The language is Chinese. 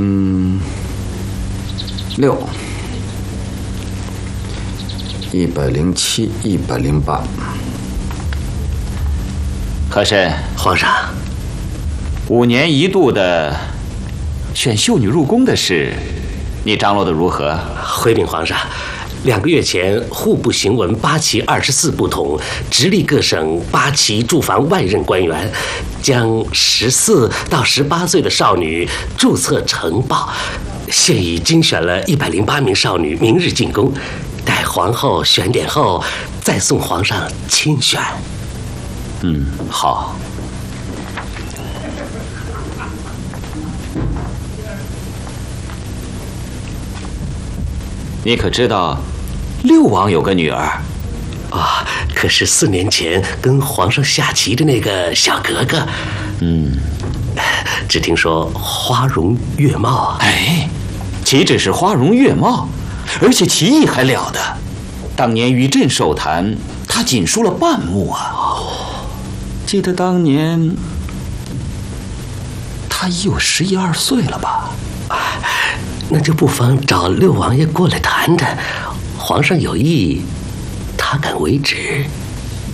6、107、108。 和珅， 皇上 ，5年一度的选秀女入宫的事，你张罗得如何？ 回禀皇上，2个月前，户部行文8旗24部统，直隶各省8旗驻防外任官员，将14到18岁的少女注册呈报。现已精选了108名少女，明日进宫，待皇后选点后，再送皇上亲选。 好。你可知道，六王有个女儿？ 可是4年前跟皇上下棋的那个小格格。只听说花容月貌。 哎，岂止是花容月貌，而且棋艺还了得。当年于朕授坛，她仅输了半目啊。记得当年，她已有11、12岁了吧？ 那就不妨找6王爷过来谈谈，皇上有意，他敢为之。